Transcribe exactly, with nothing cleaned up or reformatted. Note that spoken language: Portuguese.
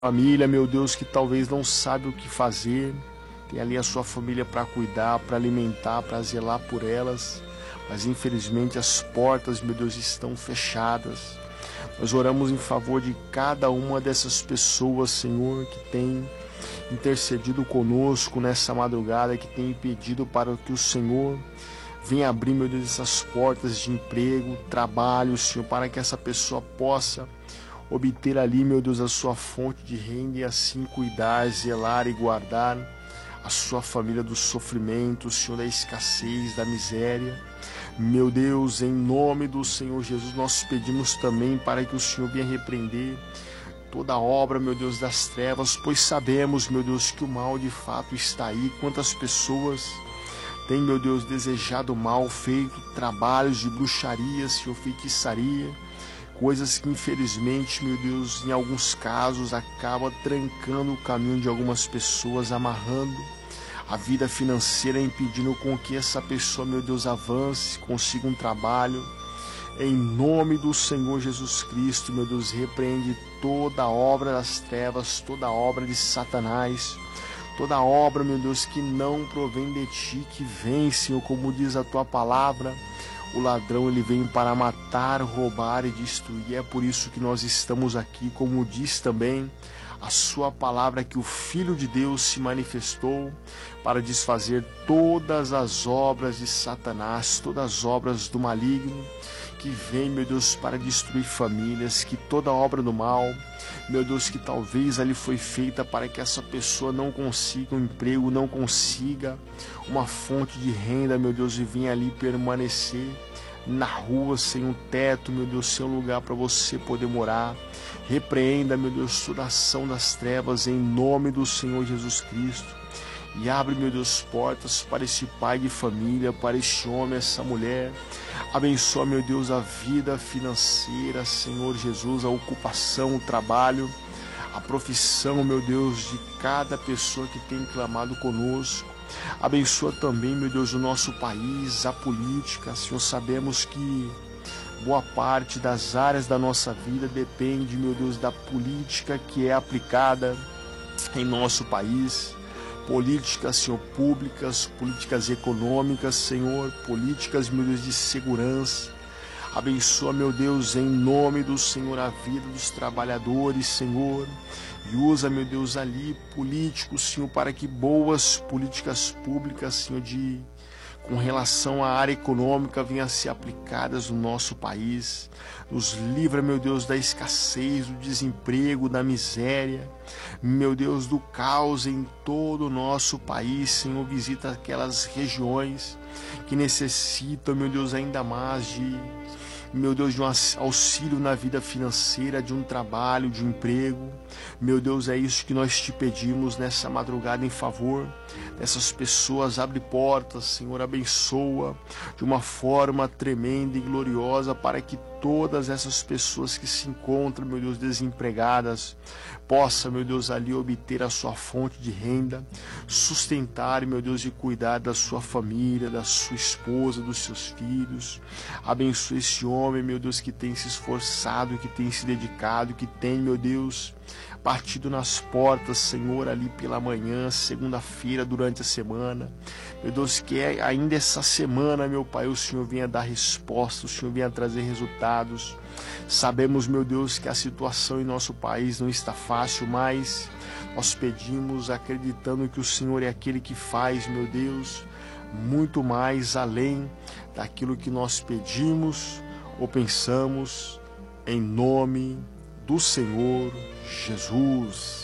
Família, meu Deus, que talvez não sabe o que fazer, tem ali a sua família para cuidar, para alimentar, para zelar por elas, mas infelizmente as portas, meu Deus, estão fechadas. Nós oramos em favor de cada uma dessas pessoas, Senhor, que tem intercedido conosco nessa madrugada, que tem pedido para que o Senhor venha abrir, meu Deus, essas portas de emprego, trabalho, Senhor, para que essa pessoa possa obter ali, meu Deus, a sua fonte de renda e assim cuidar, zelar e guardar a sua família do sofrimento, Senhor, da escassez, da miséria. Meu Deus, em nome do Senhor Jesus, nós pedimos também para que o Senhor venha repreender toda obra, meu Deus, das trevas, pois sabemos, meu Deus, que o mal de fato está aí. Quantas pessoas têm, meu Deus, desejado mal, feito trabalhos de bruxaria, Senhor, feitiçaria, coisas que infelizmente, meu Deus, em alguns casos acaba trancando o caminho de algumas pessoas, amarrando a vida financeira, impedindo com que essa pessoa, meu Deus, avance, consiga um trabalho. Em nome do Senhor Jesus Cristo, meu Deus, repreende toda obra das trevas, toda obra de Satanás, toda obra, meu Deus, que não provém de ti, que vem, Senhor, como diz a tua palavra. O ladrão, ele vem para matar, roubar e destruir. É por isso que nós estamos aqui, como diz também a sua palavra, que o Filho de Deus se manifestou para desfazer todas as obras de Satanás, todas as obras do maligno, que vem, meu Deus, para destruir famílias, que toda obra do mal, meu Deus, que talvez ali foi feita para que essa pessoa não consiga um emprego, não consiga uma fonte de renda, meu Deus, e venha ali permanecer na rua, sem um teto, meu Deus, sem um lugar para você poder morar. Repreenda, meu Deus, toda ação das trevas em nome do Senhor Jesus Cristo. E abre, meu Deus, portas para esse pai de família, para este homem, essa mulher. Abençoa, meu Deus, a vida financeira, Senhor Jesus, a ocupação, o trabalho, a profissão, meu Deus, de cada pessoa que tem clamado conosco. Abençoa também, meu Deus, o nosso país, a política. Senhor, sabemos que boa parte das áreas da nossa vida depende, meu Deus, da política que é aplicada em nosso país. Políticas, Senhor, públicas, políticas econômicas, Senhor, políticas, meu Deus, de segurança. Abençoa, meu Deus, em nome do Senhor, a vida dos trabalhadores, Senhor. E usa, meu Deus, ali políticos, Senhor, para que boas políticas públicas, Senhor, de com relação à área econômica venham a ser aplicadas no nosso país. Nos livra, meu Deus, da escassez, do desemprego, da miséria, meu Deus, do caos em todo o nosso país. Senhor, visita aquelas regiões que necessitam, meu Deus, ainda mais de, meu Deus, de um auxílio na vida financeira, de um trabalho, de um emprego. Meu Deus, é isso que nós te pedimos nessa madrugada em favor dessas pessoas. Abre portas, Senhor, abençoa de uma forma tremenda e gloriosa para que todas essas pessoas que se encontram, meu Deus, desempregadas, possam, meu Deus, ali obter a sua fonte de renda, sustentar, meu Deus, e cuidar da sua família, da sua esposa, dos seus filhos. Abençoa esse homem, meu Deus, que tem se esforçado, que tem se dedicado, que tem, meu Deus, partido nas portas, Senhor, ali pela manhã, segunda-feira, durante a semana. Meu Deus, que é ainda essa semana, meu Pai, o Senhor venha dar resposta, o Senhor venha trazer resultados. Sabemos, meu Deus, que a situação em nosso país não está fácil, mas nós pedimos acreditando que o Senhor é aquele que faz, meu Deus, muito mais além daquilo que nós pedimos ou pensamos, em nome do Senhor Jesus.